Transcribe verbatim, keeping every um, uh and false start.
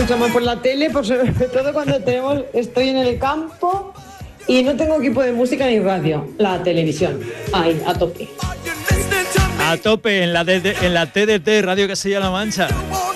escuchamos por la tele, por sobre todo cuando tenemos, estoy en el campo y no tengo equipo de música ni radio. La televisión, ahí, a tope. A tope en la, D D, en la T D T, Radio Castilla-La Mancha.